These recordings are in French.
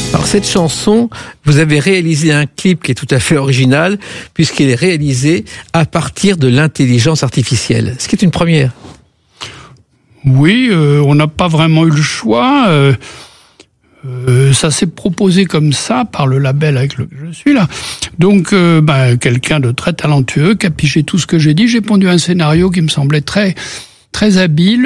Alors cette chanson, vous avez réalisé un clip qui est tout à fait original, puisqu'il est réalisé à partir de l'intelligence artificielle, ce qui est une première. Oui, on n'a pas vraiment eu le choix. Ça s'est proposé comme ça par le label avec lequel je suis là. Donc, quelqu'un de très talentueux qui a pigé tout ce que j'ai dit. J'ai pondu un scénario qui me semblait très très habile,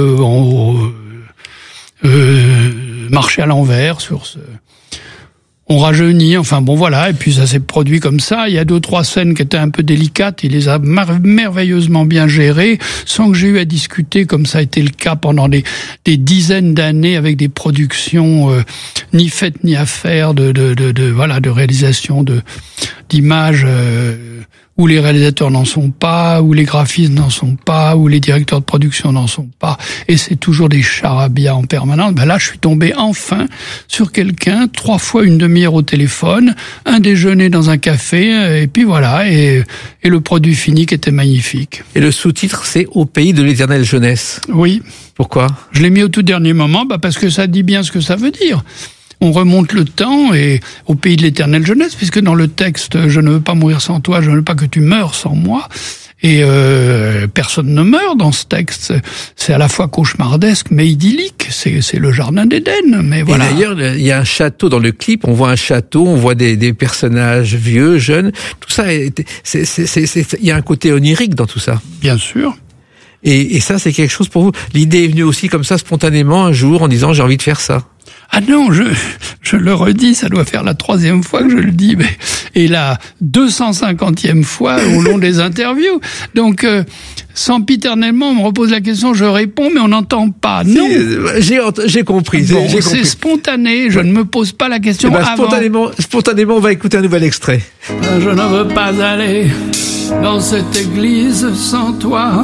marché à l'envers sur ce. On rajeunit, enfin bon voilà, et puis ça s'est produit comme ça. Il y a 2-3 scènes qui étaient un peu délicates, il les a merveilleusement bien gérées, sans que j'ai eu à discuter, comme ça a été le cas pendant des dizaines d'années avec des productions ni faites ni à faire de réalisation d'images où les réalisateurs n'en sont pas, où les graphistes n'en sont pas, où les directeurs de production n'en sont pas, et c'est toujours des charabia en permanence. Là, je suis tombé enfin sur quelqu'un, 3 fois une demi-heure au téléphone, un déjeuner dans un café, et puis voilà, et le produit fini qui était magnifique. Et le sous-titre, c'est « Au pays de l'éternelle jeunesse ». Oui. Pourquoi ? Je l'ai mis au tout dernier moment, parce que ça dit bien ce que ça veut dire. On remonte le temps et au pays de l'éternelle jeunesse, puisque dans le texte, je ne veux pas mourir sans toi, je ne veux pas que tu meurs sans moi. Et personne ne meurt dans ce texte. C'est à la fois cauchemardesque mais idyllique. C'est le jardin d'Éden. Mais voilà. Et d'ailleurs, il y a un château dans le clip. On voit un château, on voit des personnages vieux, jeunes. Tout ça, il y a un côté onirique dans tout ça. Bien sûr. Et ça, c'est quelque chose pour vous. L'idée est venue aussi comme ça spontanément un jour en disant j'ai envie de faire ça. Ah non, je le redis, ça doit faire la 3e fois que je le dis, et la 250e fois au long des interviews. Donc, sempiternellement, on me repose la question, je réponds, mais on n'entend pas. Non. J'ai compris. Bon, c'est spontané, je ne me pose pas la question avant. Spontanément, on va écouter un nouvel extrait. Je ne veux pas aller dans cette église sans toi.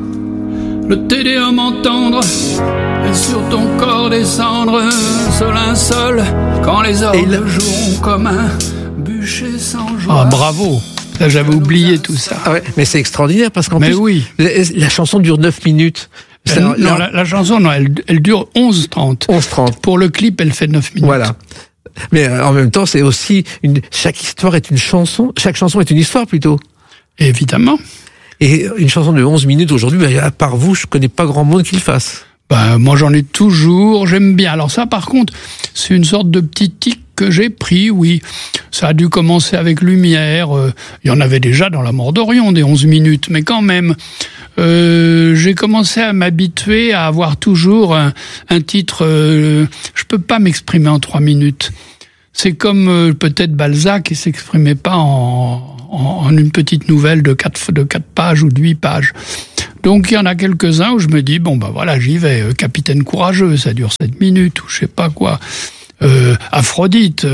Le tédéum entendre et sur ton corps descendre ce linceul quand les orgues joueront comme un bûcher sans joie. Ah bravo, là j'avais oublié tout ça. Ah ouais, mais c'est extraordinaire parce qu'en plus oui. La chanson dure 9 minutes. La chanson non, elle dure 11h30. 11h30. Pour le clip, elle fait 9 minutes. Voilà. Mais en même temps, c'est aussi chaque histoire est une chanson, chaque chanson est une histoire plutôt. Évidemment. Et une chanson de 11 minutes aujourd'hui, à part vous, je connais pas grand monde qui le fasse. Moi j'en ai toujours, j'aime bien. Alors ça par contre, c'est une sorte de petit tic que j'ai pris, oui. Ça a dû commencer avec Lumière, il y en avait déjà dans La Mort d'Orion, des 11 minutes, mais quand même. J'ai commencé à m'habituer à avoir toujours un titre, je peux pas m'exprimer en 3 minutes. C'est comme peut-être Balzac qui s'exprimait pas en une petite nouvelle de 4 pages ou de 8 pages. Donc il y en a quelques-uns où je me dis voilà, j'y vais. Capitaine courageux, ça dure 7 minutes ou je sais pas quoi. Aphrodite,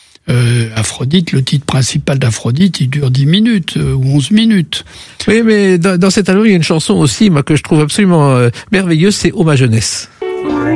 le titre principal d'Aphrodite, il dure 10 minutes ou 11 minutes. Oui, mais dans cet album, il y a une chanson aussi, moi, que je trouve absolument merveilleuse, c'est « Oh ma jeunesse ».